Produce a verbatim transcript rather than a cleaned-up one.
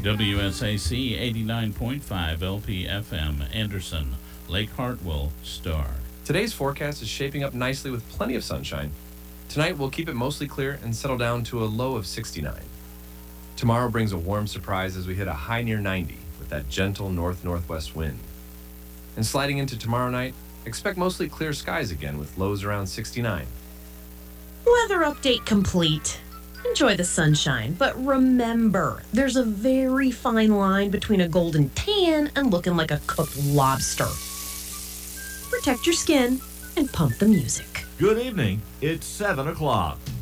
W S A C eighty-nine point five L P F M, Anderson, Lake Hartwell, Star. Today's forecast is shaping up nicely with plenty of sunshine. Tonight we'll keep it mostly clear and settle down to a low of sixty-nine. Tomorrow brings a warm surprise as we hit a high near ninety with that gentle north-northwest wind. And sliding into tomorrow night, expect mostly clear skies again with lows around sixty-nine. Weather update complete. Enjoy the sunshine, but remember, there's a very fine line between a golden tan and looking like a cooked lobster. Protect your skin and pump the music. Good evening. It's seven o'clock.